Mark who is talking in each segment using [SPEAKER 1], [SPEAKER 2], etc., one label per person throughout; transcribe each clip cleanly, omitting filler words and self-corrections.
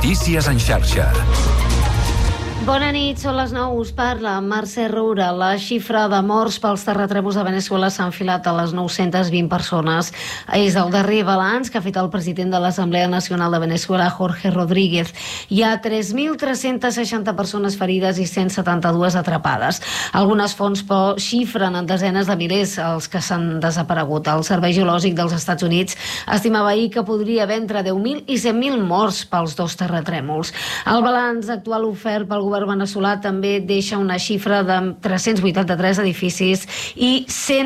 [SPEAKER 1] Notícies en xarxa.
[SPEAKER 2] Bona nit, són les 9, us parla Mercè Roura. La xifra de morts pels terratrèmols de Veneçuela s'ha enfilat a les 920 persones. És el darrer balanç que ha fet el president de l'Assemblea Nacional de Veneçuela, Jorge Rodríguez. Hi ha 3.360 persones ferides i 172 atrapades. Algunes fonts, però, xifren en desenes de milers els que s'han desaparegut. El Servei Geològic dels Estats Units estimava ahir que podria haver entre 10.000 i 100.000 morts pels dos terratrèmols. El balanç actual ofert pel govern veneçolà també deixa una xifra de 383 edificis i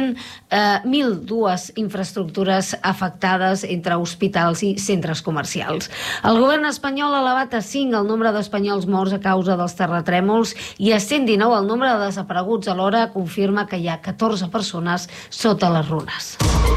[SPEAKER 2] 1.002 infraestructures afectades entre hospitals i centres comercials. El govern espanyol ha elevat a 5 el nombre d'espanyols morts a causa dels terratrèmols i a 119 el nombre de desapareguts. Alhora confirma que hi ha 14 persones sota les runes.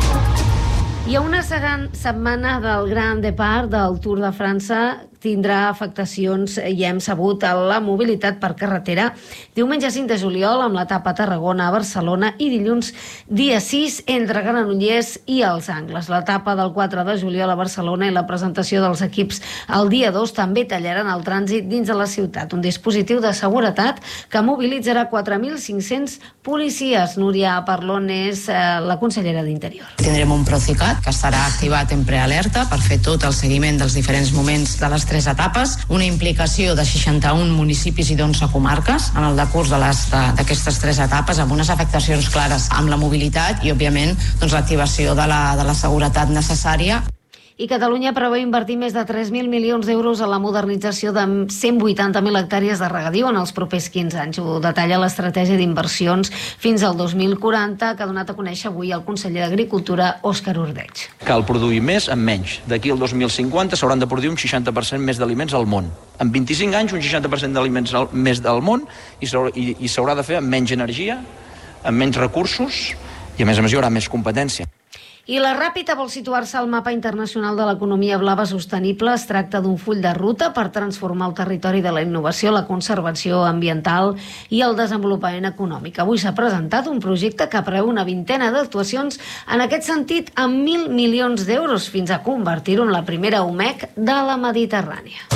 [SPEAKER 2] Hi ha una setmana del Grand Départ del Tour de França tindrà afectacions, ja hem sabut, a la mobilitat per carretera. Diumenge 5 de juliol amb l'etapa Tarragona a Barcelona i dilluns dia 6 entre Granollers i els Angles. L'etapa del 4 de juliol a Barcelona i la presentació dels equips el dia 2 també tallaran el trànsit dins de la ciutat. Un dispositiu de seguretat que mobilitzarà 4.500 policies. Núria Parlon és la consellera d'Interior.
[SPEAKER 3] Tindrem un Procicat que estarà activat en prealerta per fer tot el seguiment dels diferents moments de les 3 etapes, una implicació de 61 municipis i d'11 comarques en el decurs d'aquestes 3 etapes, amb unes afectacions clares amb la mobilitat i, òbviament, l'activació de la seguretat necessària.
[SPEAKER 2] I Catalunya preveu invertir més de 3.000 milions d'euros a la modernització de 180.000 hectàrees de regadiu en els propers 15 anys. Ho detalla l'estratègia d'inversions fins al 2040, que ha donat a conèixer avui el conseller d'Agricultura, Òscar Ordeig.
[SPEAKER 4] Cal produir més amb menys. D'aquí al 2050 s'hauran de produir un 60% més d'aliments al món. En 25 anys, un 60% d'aliments més del món i s'haurà de fer amb menys energia, amb menys recursos i, a més hi haurà més competència.
[SPEAKER 2] I la Ràpita vol situar-se al mapa internacional de l'economia blava sostenible. Es tracta d'un full de ruta per transformar el territori de la innovació, la conservació ambiental i el desenvolupament econòmic. Avui s'ha presentat un projecte que preveu una vintena d'actuacions en aquest sentit amb 1.000 milions d'euros fins a convertir-ho en la primera UMEC de la Mediterrània.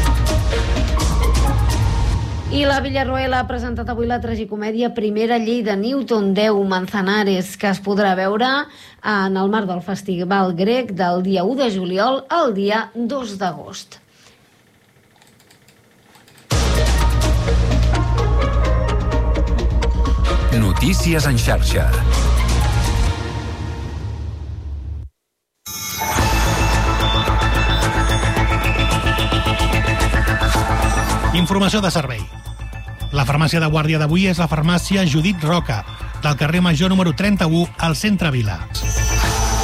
[SPEAKER 2] I la Villarroel ha presentat avui la tragicomèdia Primera llei de Newton, 10 Manzanares, que es podrà veure en el marc del Festival Grec del dia 1 de juliol al dia 2 d'agost.
[SPEAKER 1] Notícies en xarxa.
[SPEAKER 5] Informació de servei. La farmàcia de guàrdia d'avui és la farmàcia Judit Roca, del carrer Major número 31 al centre Vila.